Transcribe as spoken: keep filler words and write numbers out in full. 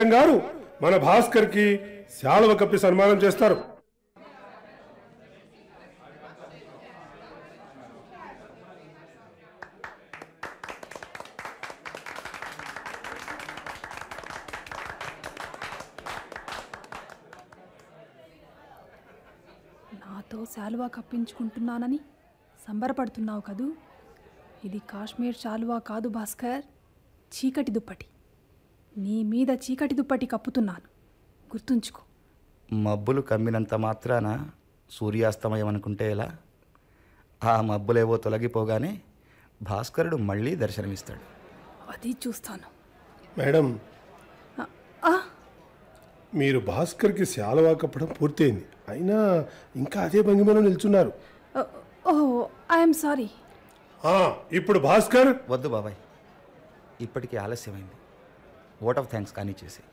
గారు మన భాస్కర్ కి శాలువ కప్పి సన్మానం చేస్తారు. నాతో శాలువా కప్పించుకుంటున్నానని సంబరపడుతున్నావు కదూ? ఇది కాశ్మీర్ శాలువా కాదు భాస్కర్, చీకటి దుప్పటి. నీ మీద చీకటి దుప్పటి కప్పుతున్నాను, గుర్తుంచుకో. మబ్బులు కమ్మినంత మాత్రాన సూర్యాస్తమయం అనుకుంటే ఎలా? ఆ మబ్బులేవో తొలగిపోగానే భాస్కరుడు మళ్ళీ దర్శనమిస్తాడు. అది చూస్తాను. మేడం, మీరు భాస్కర్కి శాలువా కప్పడం పూర్తయింది, అయినా ఇంకా అదే భంగిమలో నిల్చున్నారు. ఓ ఐఎమ్ సారీ. ఇప్పుడు భాస్కర్. వద్దు బాబాయ్, ఇప్పటికీ ఆలస్యమైంది. ఓట్ ఆఫ్ థ్యాంక్స్ కానీ చేసి